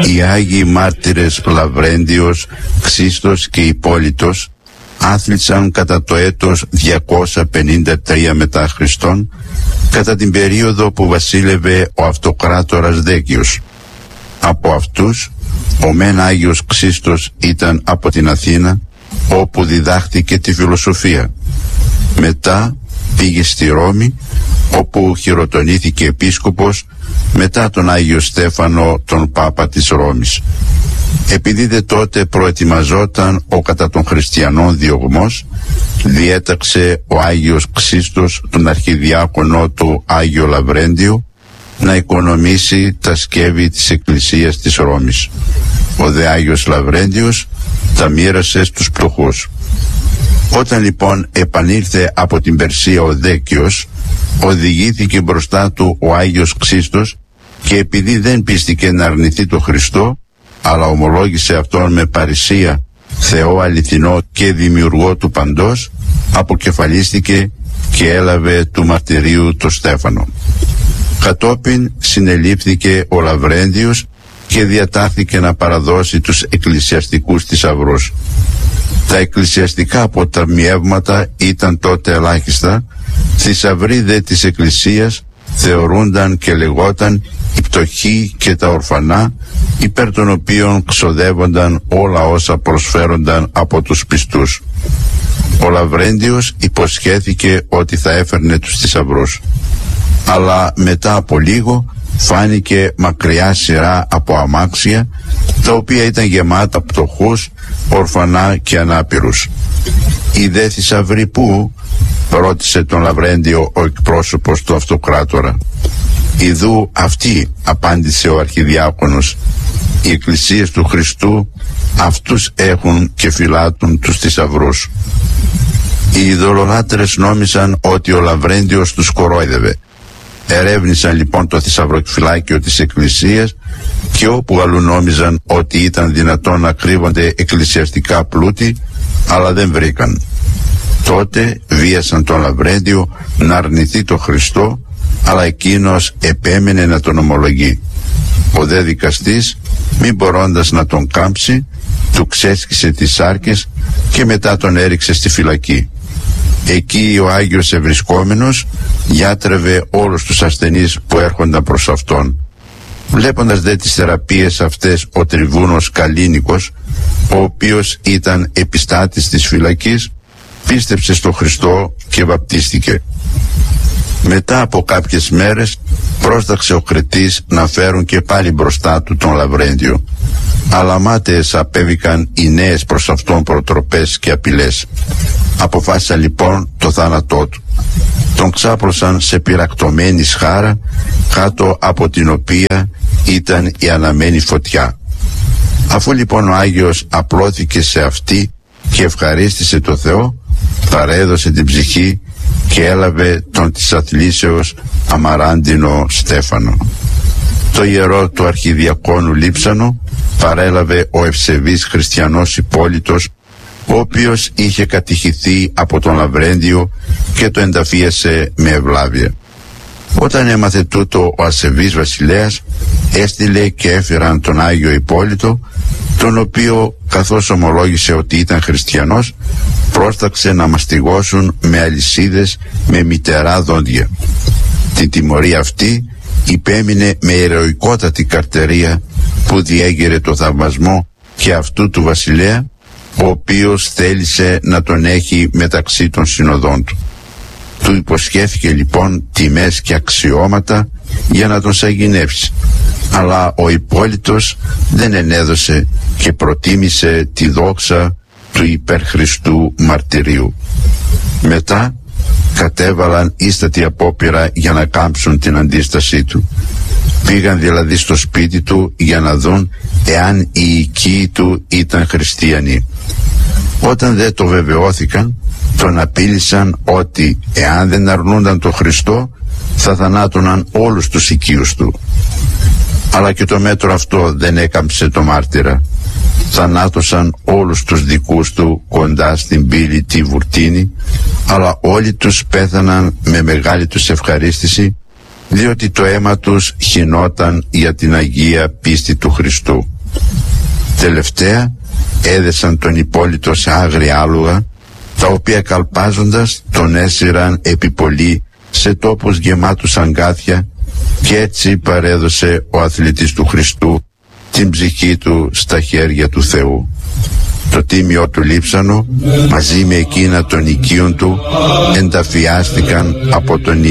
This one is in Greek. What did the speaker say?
Οι Άγιοι Μάρτυρες Λαβρέντιος, Ξίστος και Υπόλυτος άθλησαν κατά το έτος 253 μετά Χριστόν, κατά την περίοδο που βασίλευε ο αυτοκράτορας Δέκιος. Από αυτούς ο μεν Άγιος Ξίστος ήταν από την Αθήνα, όπου διδάχθηκε τη φιλοσοφία. Μετά πήγε στη Ρώμη, όπου χειροτονήθηκε επίσκοπος μετά τον Άγιο Στέφανο, τον Πάπα της Ρώμης. Επειδή δε τότε προετοιμαζόταν ο κατά των χριστιανών διωγμός, διέταξε ο Άγιος Ξίστος τον αρχιδιάκονο του Άγιο Λαβρέντιο να οικονομήσει τα σκεύη της Εκκλησίας της Ρώμης. Ο δε Άγιος Λαβρέντιος τα μοίρασε στους πτωχούς. Όταν λοιπόν επανήλθε από την Περσία ο Δέκιος, οδηγήθηκε μπροστά του ο Άγιος Ξίστος και επειδή δεν πίστηκε να αρνηθεί το Χριστό, αλλά ομολόγησε αυτόν με παρησία Θεό αληθινό και δημιουργό του παντός, αποκεφαλίστηκε και έλαβε του μαρτυρίου το Στέφανο. Κατόπιν συνελήφθηκε ο Λαβρέντιος και διατάχθηκε να παραδώσει τους εκκλησιαστικούς θησαυρούς. Τα εκκλησιαστικά αποταμιεύματα ήταν τότε ελάχιστα, θησαυροί δε της Εκκλησίας θεωρούνταν και λεγόταν οι πτωχοί και τα ορφανά, υπέρ των οποίων ξοδεύονταν όλα όσα προσφέρονταν από τους πιστούς. Ο Λαβρέντιος υποσχέθηκε ότι θα έφερνε τους θησαυρούς, αλλά μετά από λίγο φάνηκε μακριά σειρά από αμάξια, τα οποία ήταν γεμάτα πτωχούς, ορφανά και ανάπηρους. «Οι δε θησαυροί πού?» ρώτησε τον Λαβρέντιο ο εκπρόσωπος του αυτοκράτορα. «Ιδού αυτοί», απάντησε ο αρχιδιάκονος, «οι εκκλησίες του Χριστού αυτούς έχουν και φυλάτουν τους θησαυρούς». Οι ειδωλολάτρες νόμισαν ότι ο Λαβρέντιος τους κορόιδευε. Ερεύνησαν λοιπόν το θησαυροφυλάκιο της Εκκλησίας και όπου αλλού νόμιζαν ότι ήταν δυνατόν να κρύβονται εκκλησιαστικά πλούτη, αλλά δεν βρήκαν. Τότε βίασαν τον Λαβρέντιο να αρνηθεί το Χριστό, αλλά εκείνος επέμενε να τον ομολογεί. Ο δε δικαστής, μη μπορώντας να τον κάμψει, του ξέσκισε τις σάρκες και μετά τον έριξε στη φυλακή. Εκεί ο Άγιος ευρισκόμενος γιάτρευε όλους τους ασθενείς που έρχονταν προς αυτόν. Βλέποντας δε τις θεραπείες αυτές ο Τριβούνος Καλίνικος, ο οποίος ήταν επιστάτης της φυλακής, πίστεψε στο Χριστό και βαπτίστηκε. Μετά από κάποιες μέρες πρόσταξε ο Κρετής να φέρουν και πάλι μπροστά του τον Λαβρέντιο. Αλλά μάταιες απέβηκαν οι νέες προς αυτόν προτροπές και απειλές. Αποφάσισαν λοιπόν το θάνατό του. Τον ξάπλωσαν σε πυρακτωμένη σχάρα, κάτω από την οποία ήταν η αναμένη φωτιά. Αφού λοιπόν ο Άγιος απλώθηκε σε αυτή και ευχαρίστησε το Θεό, παρέδωσε την ψυχή και έλαβε τον της αθλήσεως αμαράντινο Στέφανο. Το ιερό του αρχιδιακόνου Λείψανο παρέλαβε ο ευσεβής χριστιανός Υπόλυτος, ο οποίος είχε κατηχηθεί από τον Λαβρέντιο και το ενταφίασε με ευλάβεια. Όταν έμαθε τούτο ο ασεβής βασιλέας, έστειλε και έφεραν τον Άγιο Υπόλυτο, τον οποίο καθώς ομολόγησε ότι ήταν χριστιανός, πρόσταξε να μαστιγώσουν με αλυσίδες με μυτερά δόντια. Την τιμωρία αυτή υπέμεινε με ηρωικότατη καρτερία που διέγερε το θαυμασμό και αυτού του βασιλέα, ο οποίος θέλησε να τον έχει μεταξύ των συνοδών του. Του υποσχέθηκε λοιπόν τιμές και αξιώματα για να τον σαγηνεύσει, αλλά ο Υπόλυτος δεν ενέδωσε και προτίμησε τη δόξα του υπερχριστού μαρτυρίου. Μετά κατέβαλαν ίστατη απόπειρα για να κάμψουν την αντίστασή του. Πήγαν δηλαδή στο σπίτι του για να δουν εάν οι οικοί του ήταν χριστιανοί. Όταν δεν το βεβαιώθηκαν, τον απείλησαν ότι εάν δεν αρνούνταν το Χριστό θα θανάτωναν όλους τους οικείους του. Αλλά και το μέτρο αυτό δεν έκαμψε το μάρτυρα. Θανάτωσαν όλους τους δικούς του κοντά στην πύλη τη Βουρτίνη, αλλά όλοι τους πέθαναν με μεγάλη τους ευχαρίστηση, διότι το αίμα τους χυνόταν για την Αγία πίστη του Χριστού. Τελευταία έδεσαν τον Ippolito σε άγρια άλογα, τα οποία καλπάζοντας τον έσυραν επί πολύ σε τόπους γεμάτους αγκάθια, και έτσι παρέδωσε ο αθλητής του Χριστού την ψυχή του στα χέρια του Θεού. Το τίμιο του λείψανο μαζί με εκείνα των οικείων του ενταφιάστηκαν από τον